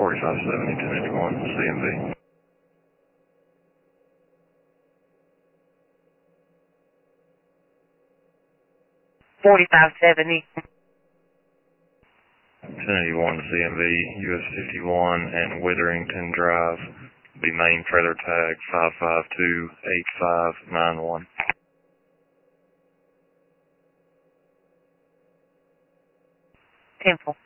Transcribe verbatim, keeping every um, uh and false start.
forty-five seventy, ten eighty-one, C M V. forty-five seventy. ten eighty-one, C M V, U S fifty-one, and Witherington Drive. Be main trailer tag five five two eight five nine one. Temple.